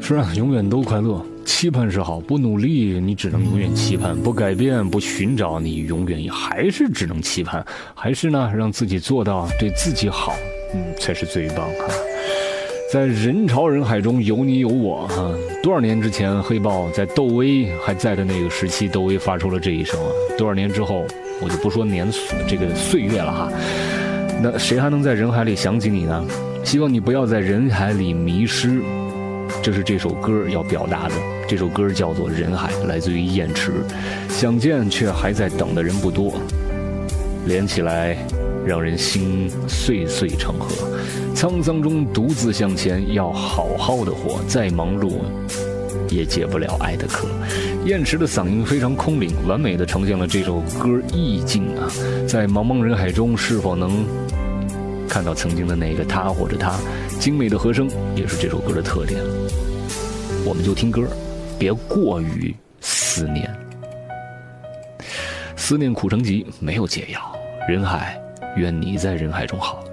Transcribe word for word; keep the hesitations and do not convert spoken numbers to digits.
是啊，永远都快乐。期盼是好，不努力你只能永远期盼，不改变不寻找你永远也还是只能期盼，还是呢让自己做到对自己好，嗯，才是最棒哈。在人潮人海中有你有我哈。多少年之前黑豹在窦唯还在的那个时期，窦唯发出了这一声啊。多少年之后我就不说年这个岁月了哈，那谁还能在人海里想起你呢？希望你不要在人海里迷失，这是这首歌要表达的。这首歌叫做《人海》，来自于燕池。想见却还在等的人不多，连起来让人心岁岁成河。沧桑中独自向前，要好好的活，再忙碌也解不了爱的渴。燕池的嗓音非常空灵，完美的呈现了这首歌意境啊。在茫茫人海中，是否能看到曾经的那个他或者他？精美的和声也是这首歌的特点。我们就听歌，别过于思念。思念苦成疾，没有解药。人海，愿你在人海中好。